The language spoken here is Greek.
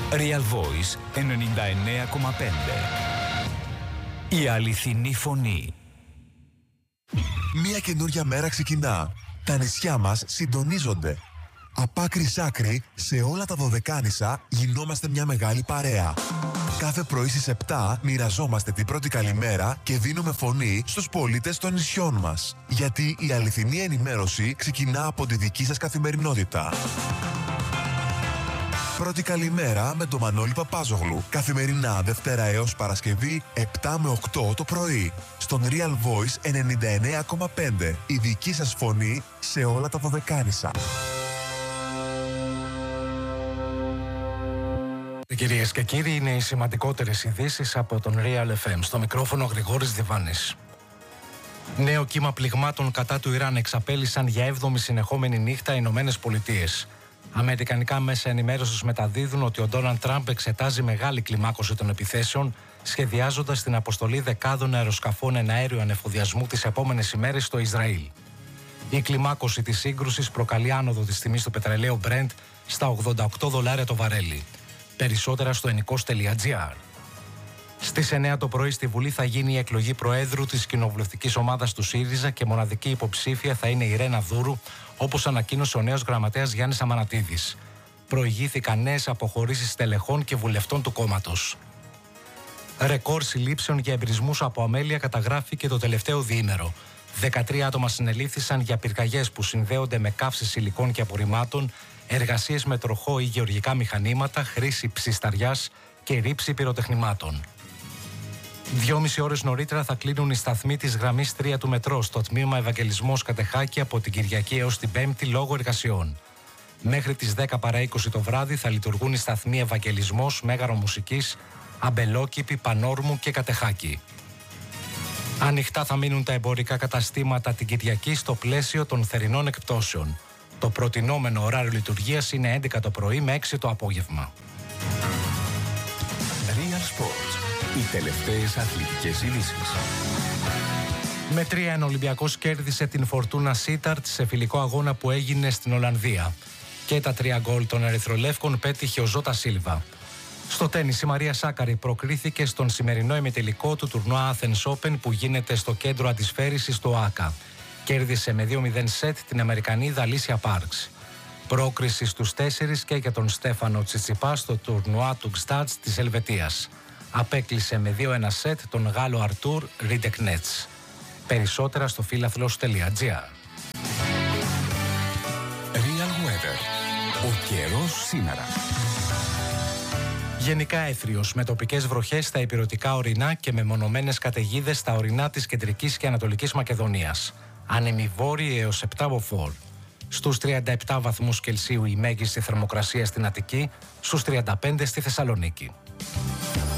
Real Voice 99,5. Η αληθινή φωνή. Μια καινούρια μέρα ξεκινά. Τα νησιά μας συντονίζονται. Από άκρη σ' άκρη, σε όλα τα Δωδεκάνησα γινόμαστε μια μεγάλη παρέα. Κάθε πρωί στις 7 μοιραζόμαστε την πρώτη καλημέρα και δίνουμε φωνή στους πολίτες των νησιών μας. Γιατί η αληθινή ενημέρωση ξεκινά από τη δική σας καθημερινότητα. Πρώτη καλημέρα με τον Μανώλη Παπάζογλου. Καθημερινά Δευτέρα έως Παρασκευή 7 με 8 το πρωί. Στον Real Voice 99,5. Η δική σας φωνή σε όλα τα Δωδεκάνησα. Κυρίες και κύριοι, είναι οι σημαντικότερες ειδήσεις από τον Real FM. Στο μικρόφωνο Γρηγόρης Διβάνης. Νέο κύμα πληγμάτων κατά του Ιράν εξαπέλυσαν για 7η συνεχόμενη νύχτα οι Ηνωμένες Πολιτείες. Αμερικανικά μέσα ενημέρωσης μεταδίδουν ότι ο Ντόναλντ Τραμπ εξετάζει μεγάλη κλιμάκωση των επιθέσεων, σχεδιάζοντας την αποστολή δεκάδων αεροσκαφών εναέριου ανεφοδιασμού τις επόμενες ημέρες στο Ισραήλ. Η κλιμάκωση της σύγκρουσης προκαλεί άνοδο της τιμής του πετρελαίου Brent στα $88 το βαρέλι. Περισσότερα στο ενικός.gr. Στις 9 το πρωί στη Βουλή θα γίνει η εκλογή Προέδρου της κοινοβουλευτικής ομάδας του ΣΥΡΙΖΑ και μοναδική υποψήφια θα είναι η Ρένα Δούρου, όπως ανακοίνωσε ο νέος γραμματέας Γιάννης Αμανατίδης. Προηγήθηκαν νέες αποχωρήσεις τελεχών και βουλευτών του κόμματος. Ρεκόρ συλλήψεων για εμπρισμούς από αμέλεια καταγράφηκε το τελευταίο διήμερο. 13 άτομα συνελήφθησαν για πυρκαγιές που συνδέονται με καύσεις υλικών και απορριμμάτων, εργασίες με τροχό ή γεωργικά μηχανήματα, χρήση ψισταριάς και ρήψη πυροτεχνημάτων. 2,5 ώρες νωρίτερα θα κλείνουν οι σταθμοί της γραμμής 3 του μετρό στο τμήμα Ευαγγελισμός Κατεχάκη από την Κυριακή έως την Πέμπτη λόγω εργασιών. Μέχρι τις 10 παρά 20 το βράδυ θα λειτουργούν οι σταθμοί Ευαγγελισμός, Μέγαρο Μουσικής, Αμπελόκηπη, Πανόρμου και Κατεχάκη. Ανοιχτά θα μείνουν τα εμπορικά καταστήματα την Κυριακή στο πλαίσιο των θερινών εκπτώσεων. Το προτινόμενο ωράριο λειτουργίας είναι 11 το πρωί με 6 το απόγευμα. Real Sports. Οι τελευταίες αθλητικές ειδήσεις. Με 3-1 ο Ολυμπιακός κέρδισε την Φορτούνα Σίταρτ σε φιλικό αγώνα που έγινε στην Ολλανδία. Και τα 3 γκολ των Ερυθρολεύκων πέτυχε ο Ζώτα Σίλβα. Στο τένις η Μαρία Σάκαρη προκρίθηκε στον σημερινό ημιτελικό του τουρνουά Athens Open που γίνεται στο κέντρο αντισφαίρησης στο ΆΚΑ. Κέρδισε με 2-0 σετ την Αμερικανίδα Αλίσια Πάρξ. Πρόκριση στους 4 και για τον Στέφανο Τσιτσιπά στο τουρνουά του Γκστάτς της Ελβετίας. Απέκλεισε με 2-1 σετ τον Γάλλο Αρτούρ Ριντεκνέτς. Περισσότερα στο φίλαθλος.gr. Real Weather. Ο καιρός σήμερα. Γενικά έθριος με τοπικές βροχές στα ηπειρωτικά ορεινά και με μονομένες καταιγίδες στα ορεινά της Κεντρικής και Ανατολικής Μακεδονίας. Άνεμοι βόρειοι έως 7 μποφόρ. Στους 37 βαθμούς Κελσίου η μέγιστη θερμοκρασία στην Αττική, στους 35 στη Θεσσαλονίκη.